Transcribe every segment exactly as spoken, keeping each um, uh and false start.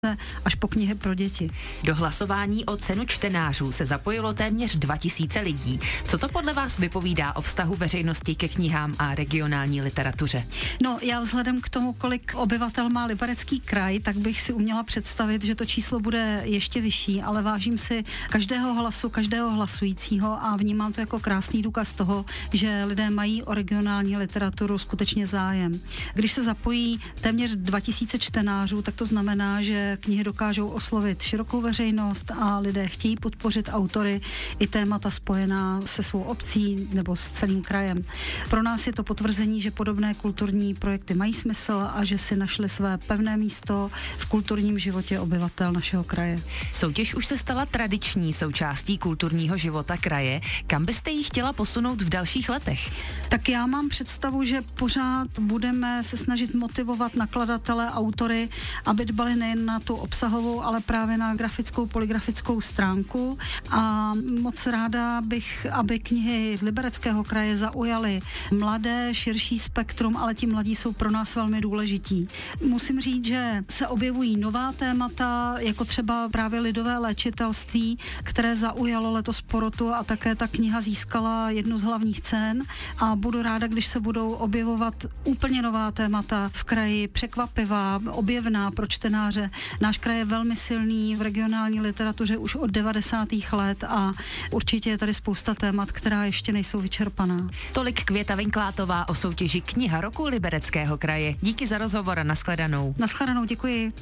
až po knihy pro děti. Do hlasování o cenu čtenářů se zapojilo téměř dva tisíce lidí. Co to podle vás vypovídá o vztahu veřejnosti ke knihám a regionální literatuře? No, já vzhledem k tomu, kolik obyvatel má Liberecký kraj, tak bych si uměla představit, že to číslo bude ještě vyšší, ale vážím si každého hlasu, každého hlasujícího a vnímám to jako krásný důkaz toho, že lidé mají o regionální literaturu skutečně zájem. Když se zapojí téměř dva tisíce čtenářů, tak to znamená, že knihy dokážou oslovit širokou veřejnost a lidé chtějí podpořit autory i témata spojená se svou obcí nebo s celým krajem. Pro nás je to potvrzení, že podobné kulturní projekty mají smysl a že si našli své pevné místo v kulturním životě obyvatel našeho kraje. Soutěž už se stala tradiční součástí kulturního života kraje. Kam byste ji chtěla posunout v dalších letech? Tak já mám představu, že pořád budeme se snažit motivovat nakladatele, autory, aby dbali nejen na tu obsahovou, ale právě na grafickou, polygrafickou stránku a moc ráda bych, aby knihy z Libereckého kraje zaujaly mladé, širší spektrum, ale ti mladí jsou pro nás velmi důležití. Musím říct, že se objevují nová témata, jako třeba právě lidové léčitelství, které zaujalo letos porotu a také ta kniha získala jednu z hlavních cen a budu ráda, když se budou objevovat úplně nová témata v kraji, překvapivá, objevná pro čtenáře. Náš kraj je velmi silný v regionální literatuře už od devadesátých let a určitě je tady spousta témat, která ještě nejsou vyčerpaná. Tolik Květa Vinklátová o soutěži Kniha roku Libereckého kraje. Díky za rozhovor a nashledanou. Nashledanou, děkuji.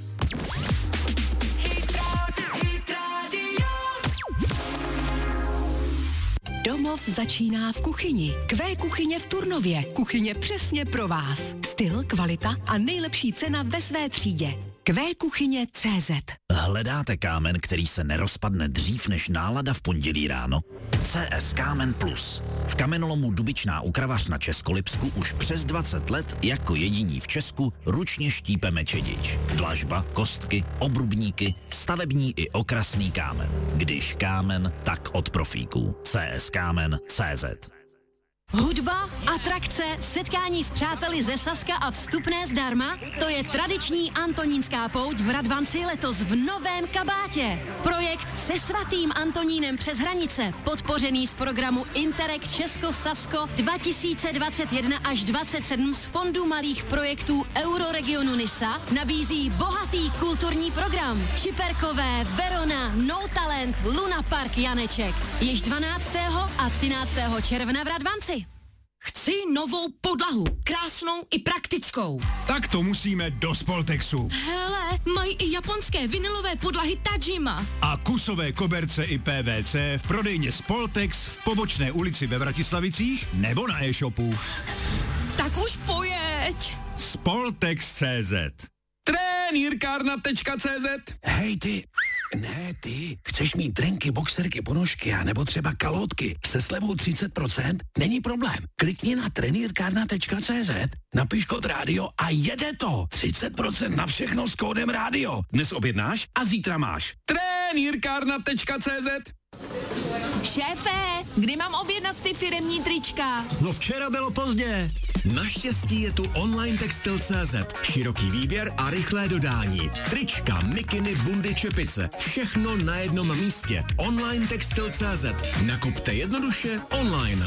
Domov začíná v kuchyni. Q kuchyně v Turnově. Kuchyně přesně pro vás. Styl, kvalita a nejlepší cena ve své třídě. Q kuchyně tečka cé zet. Hledáte kámen, který se nerozpadne dřív než nálada v pondělí ráno? C S Kámen Plus. V kamenolomu Dubičná u Kravař na Českolipsku už přes dvacet let jako jediní v Česku ručně štípeme čedič. Dlažba, kostky, obrubníky, stavební i okrasný kámen. Když kámen, tak od profíků. C S Kámen tečka cé zet. Hudba, atrakce, setkání s přáteli ze Saska a vstupné zdarma? To je tradiční antonínská pouť v Radvanci letos v novém kabátě. Projekt se svatým Antonínem přes hranice, podpořený z programu Interreg Česko-Sasko dva tisíce dvacet jedna až dvacet sedm z Fondu malých projektů Euroregionu Nisa, nabízí bohatý kulturní program. Čiperkové, Verona, No Talent, Luna Park Janeček. Již dvanáctého a třináctého června v Radvanci. Chci novou podlahu, krásnou i praktickou. Tak to musíme do Spoltexu. Hele, mají i japonské vinylové podlahy Tajima. A kusové koberce i P V C v prodejně Spoltex v Pobočné ulici ve Vratislavicích nebo na e-shopu. Tak už pojeď. Spoltex tečka cé zet. Trenýrkárna tečka cé zet. Hej ty, ne ty, chceš mít trenky, boxerky, ponožky a nebo třeba kalhotky se slevou třicet procent? Není problém. Klikni na trenýrkárna tečka cé zet, napiš kód rádio a jede to. třicet procent na všechno s kódem rádio. Dnes objednáš a zítra máš. Trenýrkárna tečka cé zet. Šéfe, kdy mám objednat ty firemní trička? No včera bylo pozdě. Naštěstí je tu online textil tečka cé zet. Široký výběr a rychlé dodání. Trička, mikiny, bundy, čepice. Všechno na jednom místě. online textil tečka cé zet. Nakupte jednoduše online.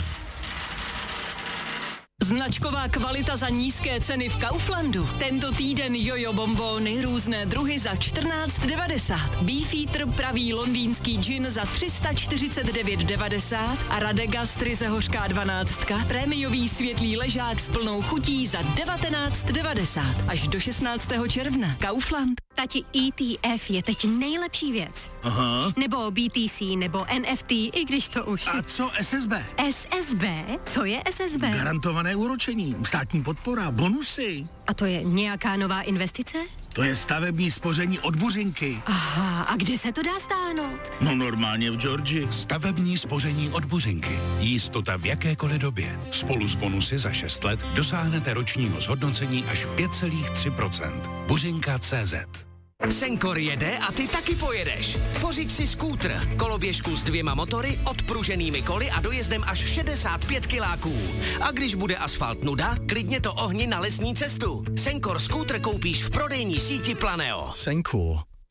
Značková kvalita za nízké ceny v Kauflandu. Tento týden jojo bombóny, různé druhy za čtrnáct devadesát. Beefeater pravý londýnský gin za tři sta čtyřicet devět devadesát a Radegast ryze hořká dvanáctka. Prémiový světlý ležák s plnou chutí za devatenáct devadesát. Až do šestnáctého června. Kaufland. Tati, E T F je teď nejlepší věc. Aha. Nebo B T C, nebo N F T, i když to už... A co S S B? S S B? Co je S S B? Garantované úročení, státní podpora, bonusy. A to je nějaká nová investice? To je stavební spoření od Buřinky. Aha, a kde se to dá stáhnout? No normálně v Georgii. Stavební spoření od Buřinky. Jistota v jakékoliv době. Spolu s bonusy za šest let dosáhnete ročního zhodnocení až pět celá tři procenta. Buřinka tečka cé zet. Senkor jede a ty taky pojedeš. Pořiď si skútr, koloběžku s dvěma motory, odpruženými koly a dojezdem až šedesát pět kiláků. A když bude asfalt nuda, klidně to ohni na lesní cestu. Senkor skútr koupíš v prodejní síti Planeo. Senkor.